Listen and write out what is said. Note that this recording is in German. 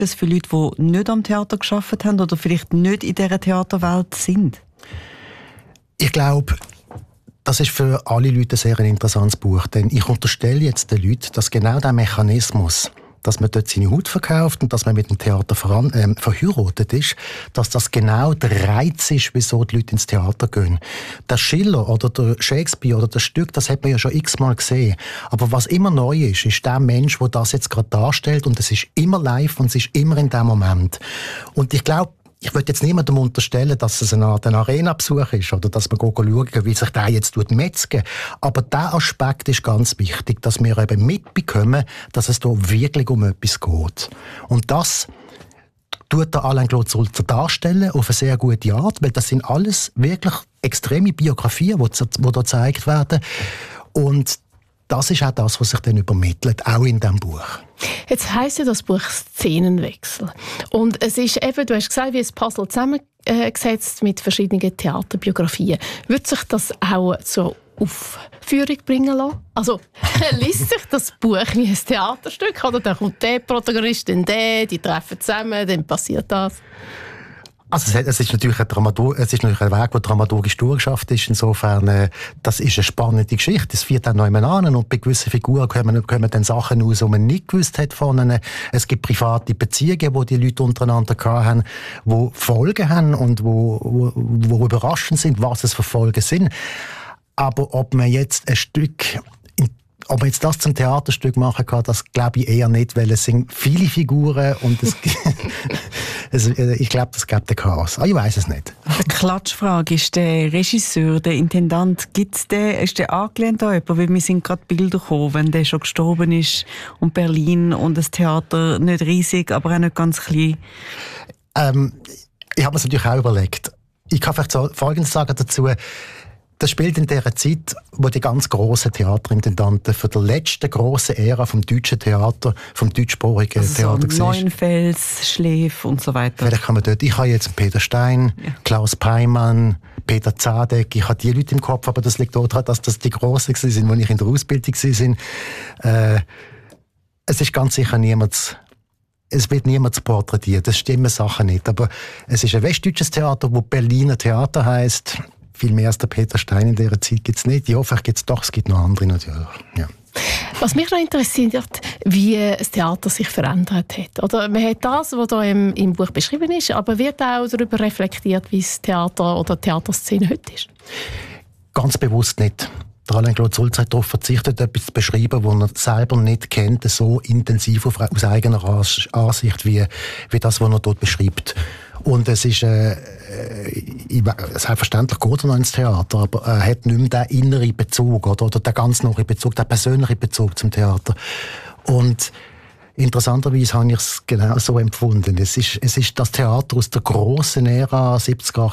das für Leute, die nicht am Theater gearbeitet haben oder vielleicht nicht in dieser Theaterwelt sind? Ich glaube, das ist für alle Leute ein sehr interessantes Buch, denn ich unterstelle jetzt den Leuten, dass genau der Mechanismus, dass man dort seine Haut verkauft und dass man mit dem Theater verheiratet ist, dass das genau der Reiz ist, wieso die Leute ins Theater gehen. Der Schiller oder der Shakespeare oder das Stück, das hat man ja schon x-mal gesehen. Aber was immer neu ist der Mensch, der das jetzt gerade darstellt, und es ist immer live und es ist immer in dem Moment. Und ich glaube, ich würde jetzt niemandem unterstellen, dass es eine Art Arena-Besuch ist oder dass man schauen, wie sich der jetzt metzgen. Aber dieser Aspekt ist ganz wichtig, dass wir eben mitbekommen, dass es hier wirklich um etwas geht. Und das tut der Alain Claude Sulzer darstellen, auf eine sehr gute Art, weil das sind alles wirklich extreme Biografien, die da gezeigt werden. Und das ist auch das, was sich dann übermittelt, auch in diesem Buch. Jetzt heisst ja das Buch «Szenenwechsel». Und es ist eben, du hast gesagt, wie ein Puzzle zusammengesetzt mit verschiedenen Theaterbiografien. Wird sich das auch zur Aufführung bringen lassen? Also, liest sich das Buch wie ein Theaterstück? Oder dann kommt der Protagonist, dann der, die treffen zusammen, dann passiert das? Also es ist natürlich ein Weg, der dramaturgisch durchgeschafft ist. Insofern, das ist eine spannende Geschichte. Es führt dann noch jemand an und bei gewissen Figuren kommen dann Sachen raus, die man nicht gewusst hat von ihnen. Es gibt private Beziehungen, die die Leute untereinander hatten, die Folgen haben und wo überraschend sind, was es für Folgen sind. Aber ob man jetzt das zum Theaterstück machen kann, das glaube ich eher nicht, weil es sind viele Figuren und ich glaube, das gibt ein Chaos. Ich weiss es nicht. Eine Klatschfrage, ist der Regisseur, der Intendant, ist der angelehnt an jemanden? Weil mir sind gerade Bilder gekommen, wenn der schon gestorben ist und Berlin und das Theater nicht riesig, aber auch nicht ganz klein. Ich habe mir das natürlich auch überlegt. Ich kann vielleicht Folgendes sagen dazu. Das spielt in der Zeit, wo die ganz grossen Theaterintendanten für die letzte grosse Ära vom deutschen Theater, vom deutschsprachigen Theater so Neuenfels, Schläf und so weiter. Vielleicht kann man dort, ich habe jetzt Peter Stein, Klaus Peimann, Peter Zadek, ich habe die Leute im Kopf, aber das liegt daran, dass das die Grossen sind, als ich in der Ausbildung war. Es ist ganz sicher es wird niemand porträtiert, das stimmen Sachen nicht, aber es ist ein westdeutsches Theater, wo Berliner Theater heisst. Viel mehr als der Peter Stein in dieser Zeit gibt es nicht. Ja, vielleicht gibt es doch, es gibt noch andere natürlich. Ja. Was mich noch interessiert, wie das Theater sich verändert hat. Oder man hat das, was da im Buch beschrieben ist, aber wird auch darüber reflektiert, wie das Theater oder die Theaterszene heute ist? Ganz bewusst nicht. Der Alain Claude Sulzer hat darauf verzichtet, etwas zu beschreiben, was er selber nicht kennt, so intensiv aus eigener Ansicht wie das, was er dort beschreibt. Und es ist, selbstverständlich geht er noch ins Theater, aber er hat nicht mehr den inneren Bezug oder den ganz nahen Bezug, den persönlichen Bezug zum Theater. Und interessanterweise habe ich es genau so empfunden. Es ist das Theater aus der grossen Ära 70er,